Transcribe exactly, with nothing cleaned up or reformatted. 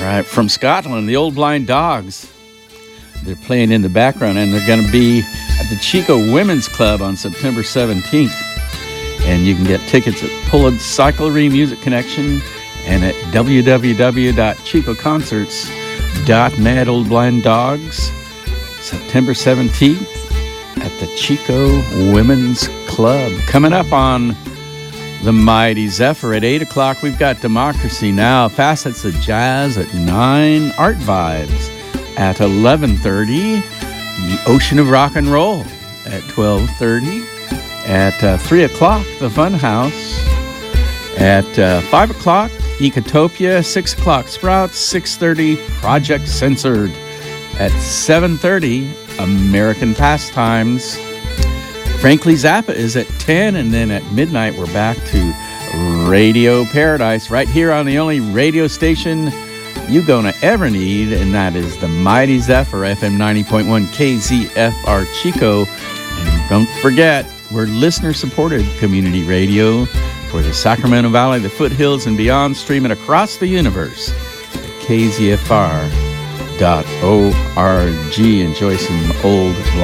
right, from Scotland, the Old Blind Dogs. They're playing in the background, and they're going to be at the Chico Women's Club on September seventeenth. And you can get tickets at Pulled Cyclery Music Connection and at w w w dot chico concerts dot net. Old Blind Dogs, September seventeenth at the Chico Women's Club. Coming up on the Mighty Zephyr at eight o'clock, we've got Democracy Now!, Facets of Jazz at nine, Art Vibes at eleven thirty, The Ocean of Rock and Roll at twelve thirty, at uh, three o'clock, The Fun House, at uh, five o'clock, Ecotopia, six o'clock, Sprouts, six thirty, Project Censored, at seven thirty, American Pastimes. Frankly Zappa is at ten, and then at midnight we're back to Radio Paradise right here on the only radio station you're gonna ever need, and that is the Mighty Zephyr, F M ninety point one K Z F R Chico. And don't forget, we're listener-supported community radio for the Sacramento Valley, the foothills, and beyond, streaming across the universe at k z f r dot org. Enjoy some old